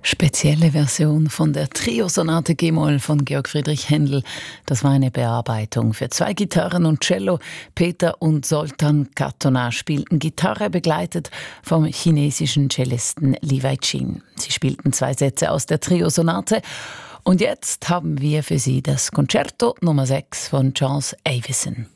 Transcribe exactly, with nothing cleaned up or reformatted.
Spezielle Version von der Trio-Sonate G-Moll von Georg Friedrich Händel. Das war eine Bearbeitung für zwei Gitarren und Cello. Peter und Zoltan Katona spielten Gitarre, begleitet vom chinesischen Cellisten Li Weijin. Sie spielten zwei Sätze aus der Trio-Sonate. Und jetzt haben wir für Sie das Concerto Nummer sechs von Charles Avison.